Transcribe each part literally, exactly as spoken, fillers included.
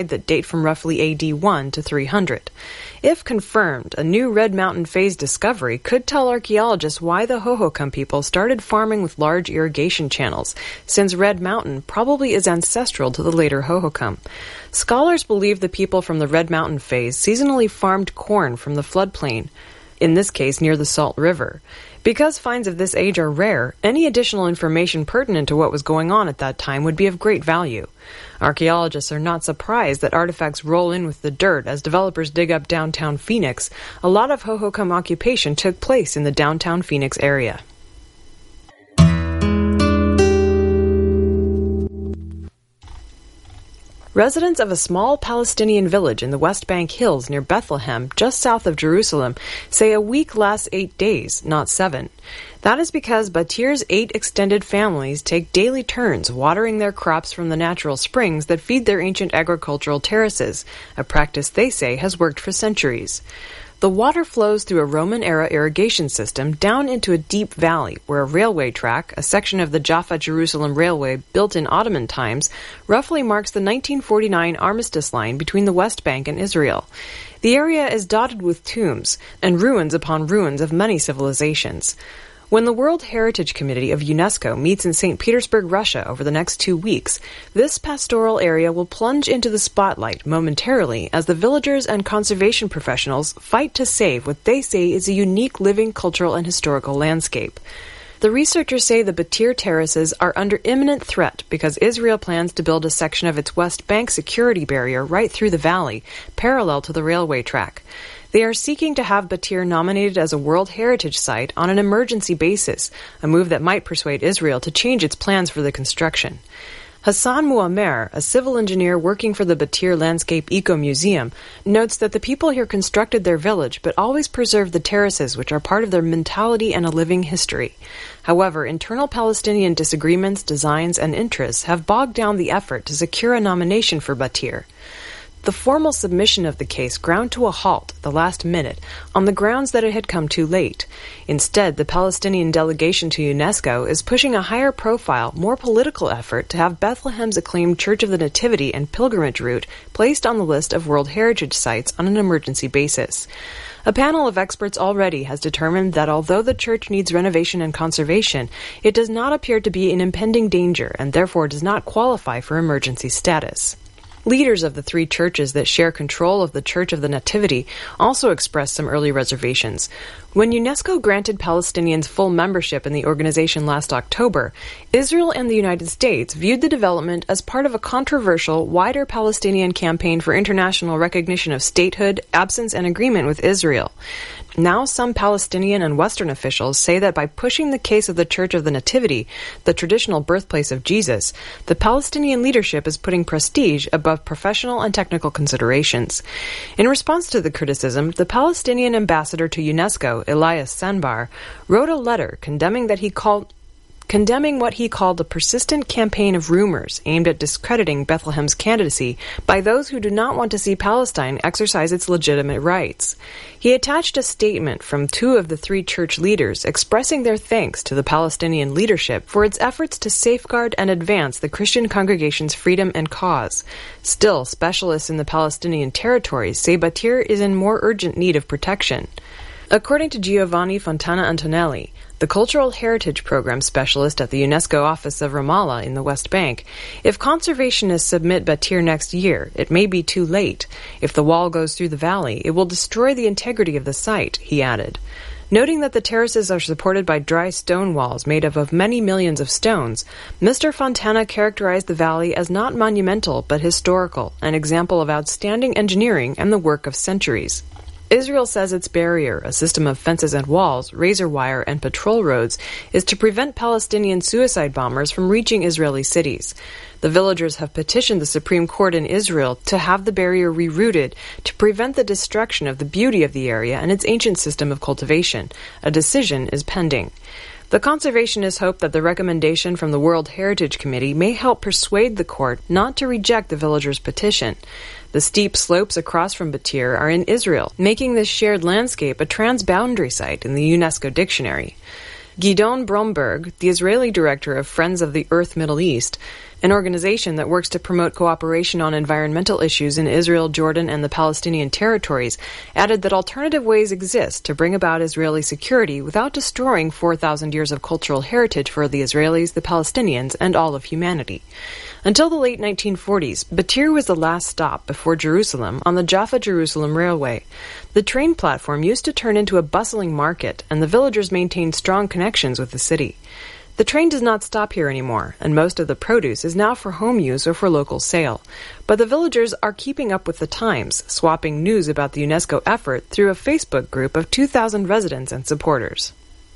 that date from roughly A D one to three hundred. If confirmed, a new Red Mountain phase discovery could tell archaeologists why the Hohokam people started farming with large irrigation channels, since Red Mountain probably is ancestral to the later Hohokam. Scholars believe the people from the Red Mountain phase seasonally farmed corn from the floodplain, in this case near the Salt River. Because finds of this age are rare, any additional information pertinent to what was going on at that time would be of great value. Archaeologists are not surprised that artifacts roll in with the dirt as developers dig up downtown Phoenix. A lot of Hohokam occupation took place in the downtown Phoenix area. Residents of a small Palestinian village in the West Bank Hills near Bethlehem, just south of Jerusalem, say a week lasts eight days, not seven. That is because Batir's eight extended families take daily turns watering their crops from the natural springs that feed their ancient agricultural terraces, a practice they say has worked for centuries. The water flows through a Roman-era irrigation system down into a deep valley where a railway track, a section of the Jaffa-Jerusalem Railway built in Ottoman times, roughly marks the nineteen forty-nine armistice line between the West Bank and Israel. The area is dotted with tombs and ruins upon ruins of many civilizations. When the World Heritage Committee of UNESCO meets in Saint Petersburg, Russia over the next two weeks, this pastoral area will plunge into the spotlight momentarily as the villagers and conservation professionals fight to save what they say is a unique living cultural and historical landscape. The researchers say the Batir terraces are under imminent threat because Israel plans to build a section of its West Bank security barrier right through the valley, parallel to the railway track. They are seeking to have Batir nominated as a World Heritage Site on an emergency basis, a move that might persuade Israel to change its plans for the construction. Hassan Muammer, a civil engineer working for the Batir Landscape Eco Museum, notes that the people here constructed their village but always preserved the terraces, which are part of their mentality and a living history. However, internal Palestinian disagreements, designs, and interests have bogged down the effort to secure a nomination for Batir. The formal submission of the case ground to a halt at the last minute on the grounds that it had come too late. Instead, the Palestinian delegation to UNESCO is pushing a higher profile, more political effort to have Bethlehem's acclaimed Church of the Nativity and pilgrimage route placed on the list of World Heritage Sites on an emergency basis. A panel of experts already has determined that although the church needs renovation and conservation, it does not appear to be in impending danger and therefore does not qualify for emergency status. Leaders of the three churches that share control of the Church of the Nativity also expressed some early reservations. When UNESCO granted Palestinians full membership in the organization last October, Israel and the United States viewed the development as part of a controversial, wider Palestinian campaign for international recognition of statehood, absence, and agreement with Israel. Now some Palestinian and Western officials say that by pushing the case of the Church of the Nativity, the traditional birthplace of Jesus, the Palestinian leadership is putting prestige above professional and technical considerations. In response to the criticism, the Palestinian ambassador to UNESCO, Elias Sanbar, wrote a letter condemning that he called condemning what he called a persistent campaign of rumors aimed at discrediting Bethlehem's candidacy by those who do not want to see Palestine exercise its legitimate rights. He attached a statement from two of the three church leaders expressing their thanks to the Palestinian leadership for its efforts to safeguard and advance the Christian congregation's freedom and cause. Still, specialists in the Palestinian territories say Batir is in more urgent need of protection. According to Giovanni Fontana Antonelli, the Cultural Heritage Program specialist at the UNESCO office of Ramallah in the West Bank, if conservationists submit Batir next year, it may be too late. If the wall goes through the valley, it will destroy the integrity of the site, he added. Noting that the terraces are supported by dry stone walls made up of many millions of stones, Mister Fontana characterized the valley as not monumental but historical, an example of outstanding engineering and the work of centuries. Israel says its barrier, a system of fences and walls, razor wire, and patrol roads, is to prevent Palestinian suicide bombers from reaching Israeli cities. The villagers have petitioned the Supreme Court in Israel to have the barrier rerouted to prevent the destruction of the beauty of the area and its ancient system of cultivation. A decision is pending. The conservationists hope that the recommendation from the World Heritage Committee may help persuade the court not to reject the villagers' petition. The steep slopes across from Batir are in Israel, making this shared landscape a transboundary site in the UNESCO dictionary. Gidon Bromberg, the Israeli director of Friends of the Earth Middle East, an organization that works to promote cooperation on environmental issues in Israel, Jordan, and the Palestinian territories, added that alternative ways exist to bring about Israeli security without destroying four thousand years of cultural heritage for the Israelis, the Palestinians, and all of humanity. Until the late nineteen forties, Batir was the last stop before Jerusalem on the Jaffa-Jerusalem Railway. The train platform used to turn into a bustling market, and the villagers maintained strong connections with the city. The train does not stop here anymore, and most of the produce is now for home use or for local sale. But the villagers are keeping up with the times, swapping news about the UNESCO effort through a Facebook group of two thousand residents and supporters.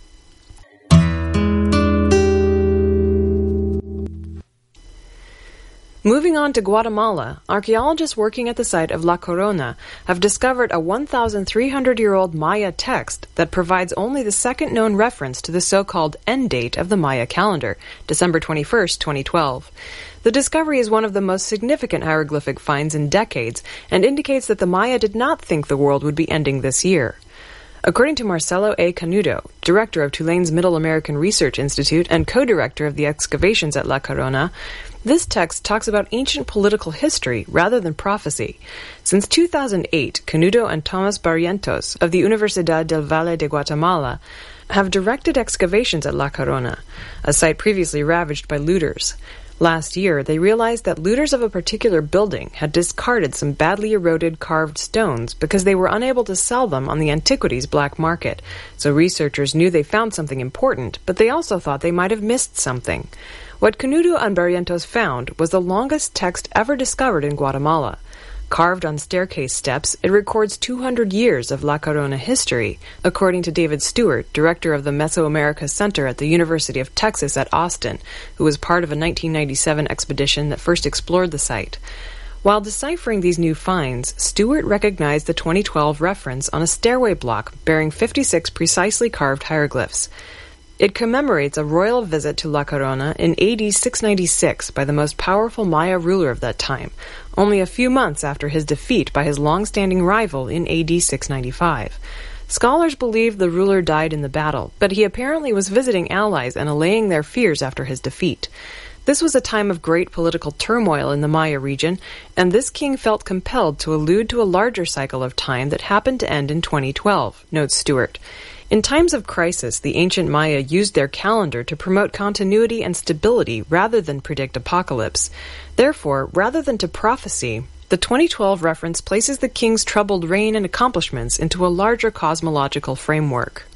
Moving on to Guatemala, archaeologists working at the site of La Corona have discovered a one thousand three hundred year old Maya text that provides only the second known reference to the so-called end date of the Maya calendar, December twenty-first, twenty twelve. The discovery is one of the most significant hieroglyphic finds in decades and indicates that the Maya did not think the world would be ending this year. According to Marcelo A. Canudo, director of Tulane's Middle American Research Institute and co-director of the excavations at La Corona, this text talks about ancient political history rather than prophecy. Since two thousand eight, Canudo and Thomas Barrientos of the Universidad del Valle de Guatemala have directed excavations at La Corona, a site previously ravaged by looters. Last year, they realized that looters of a particular building had discarded some badly eroded carved stones because they were unable to sell them on the antiquities black market. So researchers knew they found something important, but they also thought they might have missed something. What Canudo and Barrientos found was the longest text ever discovered in Guatemala. Carved on staircase steps, it records two hundred years of La Corona history, according to David Stewart, director of the Mesoamerica Center at the University of Texas at Austin, who was part of a nineteen ninety-seven expedition that first explored the site. While deciphering these new finds, Stewart recognized the twenty twelve reference on a stairway block bearing fifty-six precisely carved hieroglyphs. It commemorates a royal visit to La Corona in A D six ninety-six by the most powerful Maya ruler of that time, only a few months after his defeat by his long-standing rival in A D six ninety-five. Scholars believe the ruler died in the battle, but he apparently was visiting allies and allaying their fears after his defeat. This was a time of great political turmoil in the Maya region, and this king felt compelled to allude to a larger cycle of time that happened to end in twenty twelve, notes Stewart. In times of crisis, the ancient Maya used their calendar to promote continuity and stability rather than predict apocalypse. Therefore, rather than to prophecy, the twenty twelve reference places the king's troubled reign and accomplishments into a larger cosmological framework.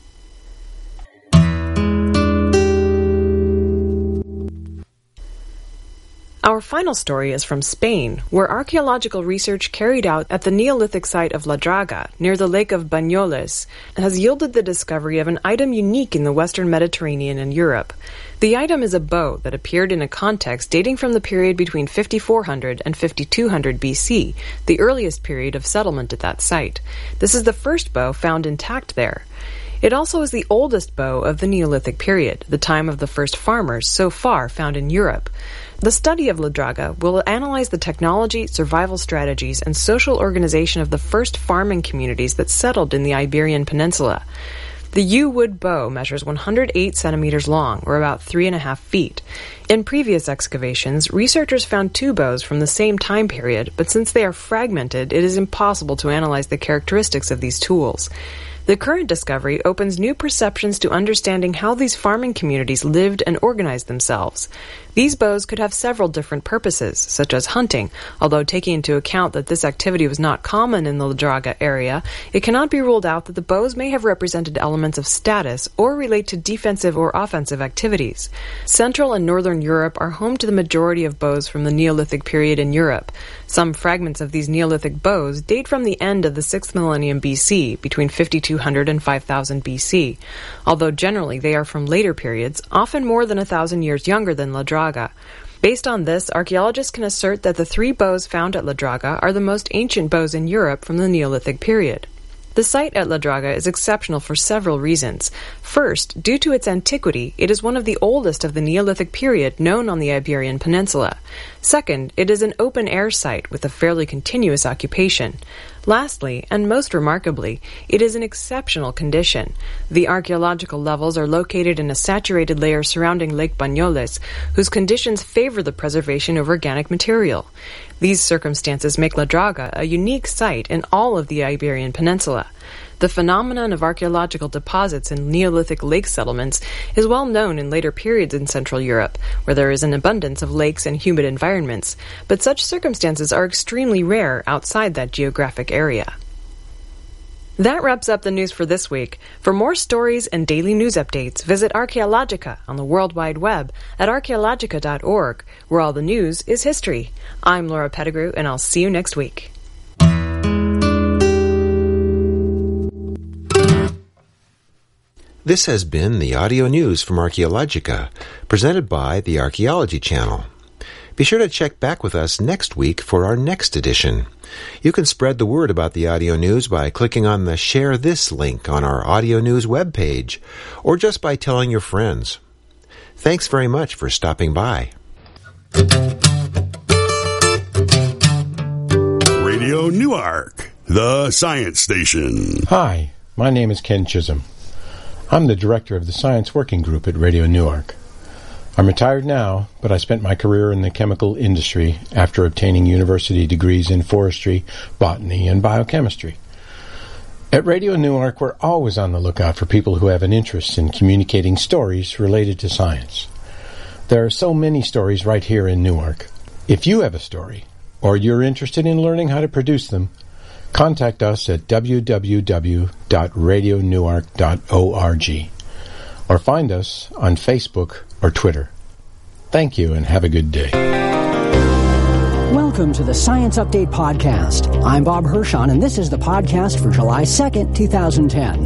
Our final story is from Spain, where archaeological research carried out at the Neolithic site of La Draga, near the lake of Banyoles, has yielded the discovery of an item unique in the western Mediterranean and Europe. The item is a bow that appeared in a context dating from the period between fifty-four hundred and fifty-two hundred B C, the earliest period of settlement at that site. This is the first bow found intact there. It also is the oldest bow of the Neolithic period, the time of the first farmers so far found in Europe. The study of La Draga will analyze the technology, survival strategies, and social organization of the first farming communities that settled in the Iberian Peninsula. The yew wood bow measures one hundred eight centimeters long, or about three and a half feet. In previous excavations, researchers found two bows from the same time period, but since they are fragmented, it is impossible to analyze the characteristics of these tools. The current discovery opens new perceptions to understanding how these farming communities lived and organized themselves. These bows could have several different purposes, such as hunting, although taking into account that this activity was not common in the La Draga area, it cannot be ruled out that the bows may have represented elements of status or relate to defensive or offensive activities. Central and Northern Europe are home to the majority of bows from the Neolithic period in Europe. Some fragments of these Neolithic bows date from the end of the sixth millennium B C, between fifty-two hundred and five thousand B C, although generally they are from later periods, often more than a thousand years younger than La Draga. Based on this, archaeologists can assert that the three bows found at La Draga are the most ancient bows in Europe from the Neolithic period. The site at La Draga is exceptional for several reasons. First, due to its antiquity, it is one of the oldest of the Neolithic period known on the Iberian Peninsula. Second, it is an open-air site with a fairly continuous occupation. Lastly, and most remarkably, it is in exceptional condition. The archaeological levels are located in a saturated layer surrounding Lake Bañoles, whose conditions favor the preservation of organic material. These circumstances make La Draga a unique site in all of the Iberian Peninsula. The phenomenon of archaeological deposits in Neolithic lake settlements is well known in later periods in Central Europe, where there is an abundance of lakes and humid environments, but such circumstances are extremely rare outside that geographic area. That wraps up the news for this week. For more stories and daily news updates, visit Archaeologica on the World Wide Web at archaeologica dot org, where all the news is history. I'm Laura Pettigrew, and I'll see you next week. This has been the audio news from Archaeologica, presented by the Archaeology Channel. Be sure to check back with us next week for our next edition. You can spread the word about the audio news by clicking on the Share This link on our audio news webpage, or just by telling your friends. Thanks very much for stopping by. Radio Newark, the science station. Hi, my name is Ken Chisholm. I'm the director of the Science Working Group at Radio Newark. I'm retired now, but I spent my career in the chemical industry after obtaining university degrees in forestry, botany, and biochemistry. At Radio Newark, we're always on the lookout for people who have an interest in communicating stories related to science. There are so many stories right here in Newark. If you have a story, or you're interested in learning how to produce them, contact us at w w w dot radio newark dot org or find us on Facebook or Twitter. Thank you and have a good day. Welcome to the Science Update Podcast. I'm Bob Hirschon, and this is the podcast for July second, twenty ten.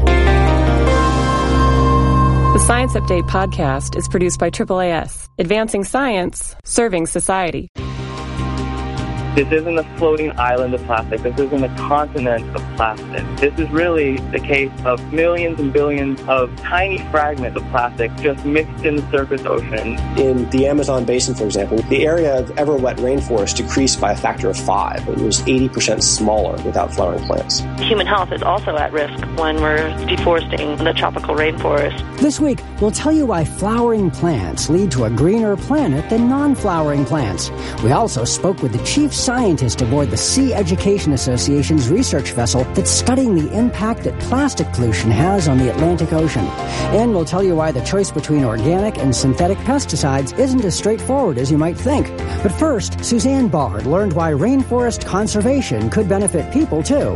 The Science Update Podcast is produced by triple A S, advancing science, serving society. This isn't a floating island of plastic. This isn't a continent of plastic. This is really the case of millions and billions of tiny fragments of plastic just mixed in the surface ocean. In the Amazon basin, for example, the area of ever wet rainforest decreased by a factor of five. It was eighty percent smaller without flowering plants. Human health is also at risk when we're deforesting the tropical rainforest. This week, we'll tell you why flowering plants lead to a greener planet than non-flowering plants. We also spoke with the chief scientist aboard the Sea Education Association's research vessel that's studying the impact that plastic pollution has on the Atlantic Ocean. And we'll tell you why the choice between organic and synthetic pesticides isn't as straightforward as you might think. But first, Suzanne Bard learned why rainforest conservation could benefit people, too.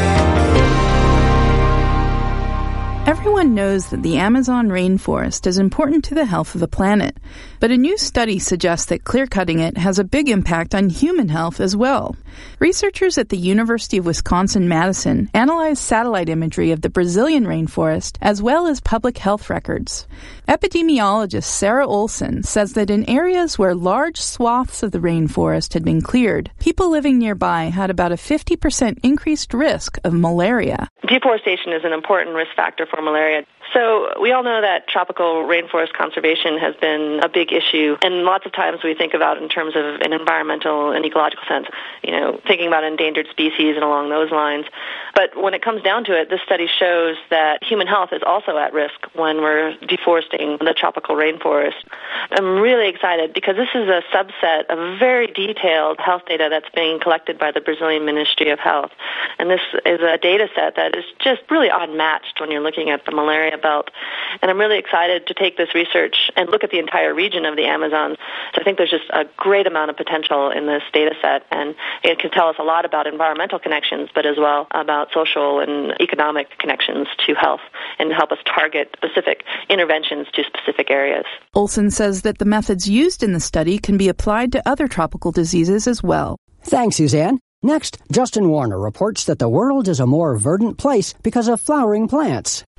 Everyone knows that the Amazon rainforest is important to the health of the planet, but a new study suggests that clear-cutting it has a big impact on human health as well. Researchers at the University of Wisconsin-Madison analyzed satellite imagery of the Brazilian rainforest as well as public health records. Epidemiologist Sarah Olson says that in areas where large swaths of the rainforest had been cleared, people living nearby had about a fifty percent increased risk of malaria. Deforestation is an important risk factor for malaria. So we all know that tropical rainforest conservation has been a big issue, and lots of times we think about it in terms of an environmental and ecological sense, you know, thinking about endangered species and along those lines. But when it comes down to it, this study shows that human health is also at risk when we're deforesting the tropical rainforest. I'm really excited because this is a subset of very detailed health data that's being collected by the Brazilian Ministry of Health. And this is a data set that is just really unmatched when you're looking at the malaria belt. And I'm really excited to take this research and look at the entire region of the Amazon. So I think there's just a great amount of potential in this data set, and it can tell us a lot about environmental connections, but as well about social and economic connections to health and help us target specific interventions to specific areas. Olson says that the methods used in the study can be applied to other tropical diseases as well. Thanks, Suzanne. Next, Justin Warner reports that the world is a more verdant place because of flowering plants.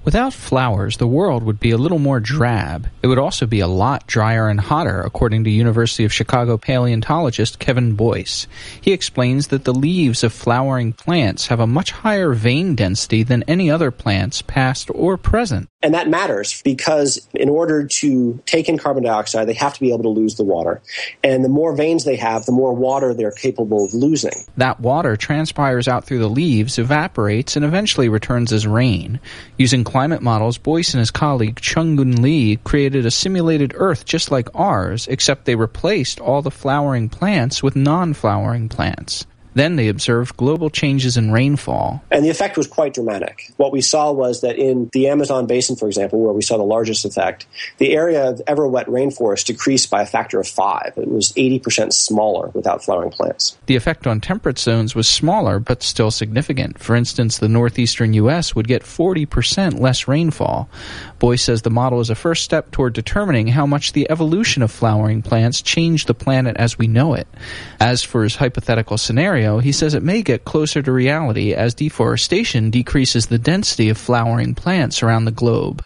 Without flowers, the world would be a little more drab. It would also be a lot drier and hotter, according to University of Chicago paleontologist Kevin Boyce. He explains that the leaves of flowering plants have a much higher vein density than any other plants, past or present. And that matters because in order to take in carbon dioxide, they have to be able to lose the water. And the more veins they have, the more water they're capable of losing. That water transpires out through the leaves, evaporates, and eventually returns as rain. Using climate models, Boyce and his colleague Chung-Gun Lee created a simulated Earth just like ours, except they replaced all the flowering plants with non-flowering plants. Then they observed global changes in rainfall. And the effect was quite dramatic. What we saw was that in the Amazon basin, for example, where we saw the largest effect, the area of ever wet rainforest decreased by a factor of five. It was eighty percent smaller without flowering plants. The effect on temperate zones was smaller, but still significant. For instance, the northeastern U S would get forty percent less rainfall. Boyce says the model is a first step toward determining how much the evolution of flowering plants changed the planet as we know it. As for his hypothetical scenario, he says it may get closer to reality as deforestation decreases the density of flowering plants around the globe.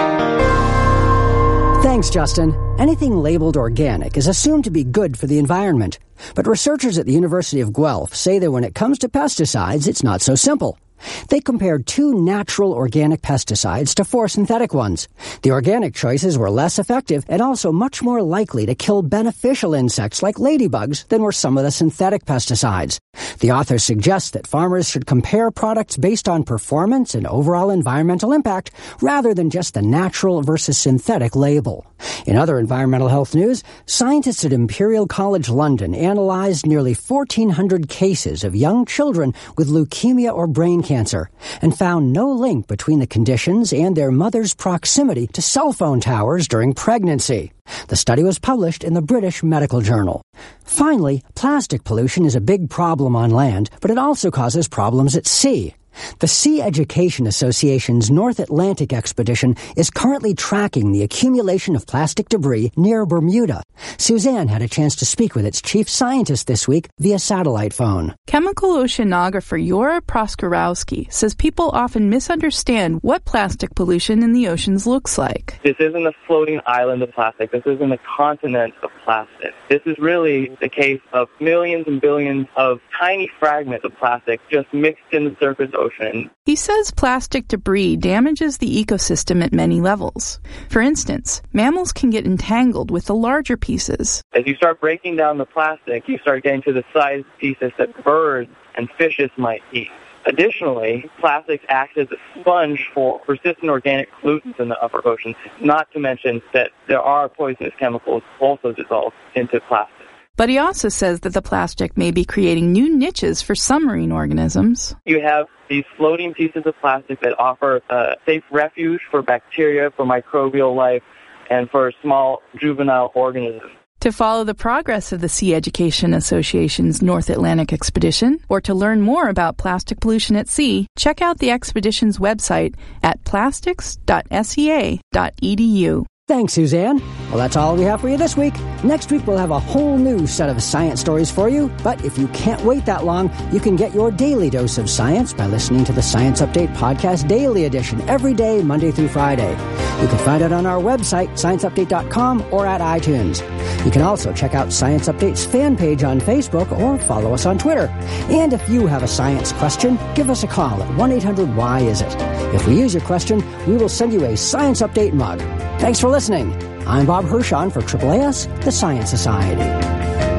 Thanks, Justin. Anything labeled organic is assumed to be good for the environment. But researchers at the University of Guelph say that when it comes to pesticides, it's not so simple. They compared two natural organic pesticides to four synthetic ones. The organic choices were less effective and also much more likely to kill beneficial insects like ladybugs than were some of the synthetic pesticides. The authors suggest that farmers should compare products based on performance and overall environmental impact rather than just the natural versus synthetic label. In other environmental health news, scientists at Imperial College London analyzed nearly fourteen hundred cases of young children with leukemia or brain cancer and found no link between the conditions and their mother's proximity to cell phone towers during pregnancy. The study was published in the British Medical Journal. Finally, plastic pollution is a big problem on land, but it also causes problems at sea. The Sea Education Association's North Atlantic expedition is currently tracking the accumulation of plastic debris near Bermuda. Suzanne had a chance to speak with its chief scientist this week via satellite phone. Chemical oceanographer Yura Proskorowski says people often misunderstand what plastic pollution in the oceans looks like. This isn't a floating island of plastic. This isn't a continent of plastic. This is really the case of millions and billions of tiny fragments of plastic just mixed in the surface ocean. He says plastic debris damages the ecosystem at many levels. For instance, mammals can get entangled with the larger pieces. As you start breaking down the plastic, you start getting to the size pieces that birds and fishes might eat. Additionally, plastics act as a sponge for persistent organic pollutants in the upper ocean, not to mention that there are poisonous chemicals also dissolved into plastic. But he also says that the plastic may be creating new niches for some marine organisms. You have these floating pieces of plastic that offer a safe refuge for bacteria, for microbial life, and for small juvenile organisms. To follow the progress of the Sea Education Association's North Atlantic expedition, or to learn more about plastic pollution at sea, check out the expedition's website at plastics dot s e a dot e d u. Thanks, Suzanne. Well, that's all we have for you this week. Next week, we'll have a whole new set of science stories for you. But if you can't wait that long, you can get your daily dose of science by listening to the Science Update Podcast Daily Edition every day, Monday through Friday. You can find it on our website, science update dot com, or at iTunes. You can also check out Science Update's fan page on Facebook or follow us on Twitter. And if you have a science question, give us a call at one eight hundred why is it. If we use your question, we will send you a Science Update mug. Thanks for listening. I'm Bob Hirschon for Triple A S, the Science Society.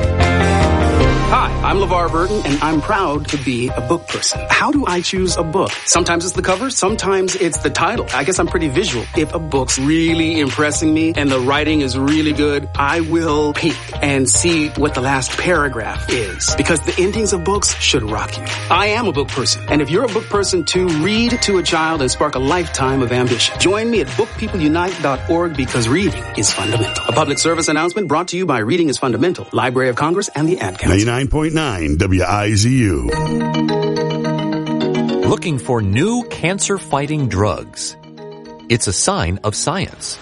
Hi, I'm LeVar Burton, and I'm proud to be a book person. How do I choose a book? Sometimes it's the cover, sometimes it's the title. I guess I'm pretty visual. If a book's really impressing me and the writing is really good, I will peek and see what the last paragraph is, because the endings of books should rock you. I am a book person, and if you're a book person too, read to a child and spark a lifetime of ambition. Join me at book people unite dot org because reading is fundamental. A public service announcement brought to you by Reading is Fundamental, Library of Congress, and the Ad Council. ninety-nine point nine W I Z U. Looking for new cancer-fighting drugs. It's a sign of science.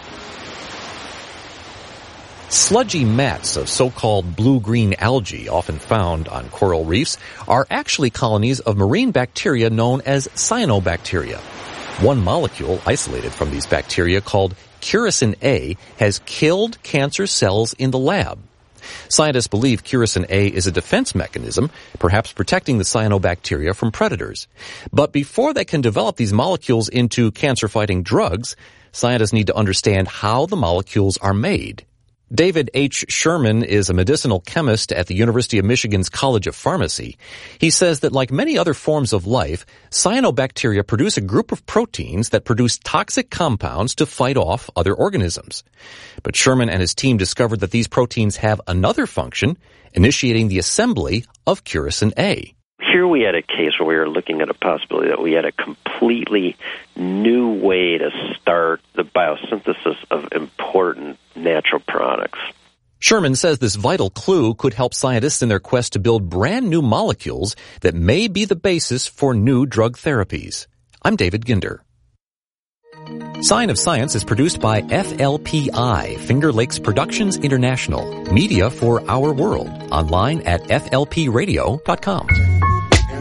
Sludgy mats of so-called blue-green algae, often found on coral reefs, are actually colonies of marine bacteria known as cyanobacteria. One molecule isolated from these bacteria called curacin A has killed cancer cells in the lab. Scientists believe curacin A is a defense mechanism, perhaps protecting the cyanobacteria from predators. But before they can develop these molecules into cancer-fighting drugs, scientists need to understand how the molecules are made. David H. Sherman is a medicinal chemist at the University of Michigan's College of Pharmacy. He says that like many other forms of life, cyanobacteria produce a group of proteins that produce toxic compounds to fight off other organisms. But Sherman and his team discovered that these proteins have another function, initiating the assembly of curacin A. Here we had a case where we were looking at a possibility that we had a completely new way to start the biosynthesis of important natural products. Sherman says this vital clue could help scientists in their quest to build brand new molecules that may be the basis for new drug therapies. I'm David Ginder. Sign of Science is produced by F L P I, Finger Lakes Productions International, media for our world, online at f l p radio dot com.